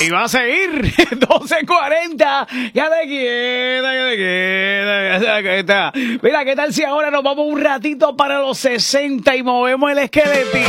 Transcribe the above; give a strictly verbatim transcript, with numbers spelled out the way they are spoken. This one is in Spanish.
Y va a seguir doce cuarenta. Ya te queda, ya te queda, ya te queda. Mira, ¿qué tal si ahora nos vamos un ratito para los sesenta y movemos el esqueleto?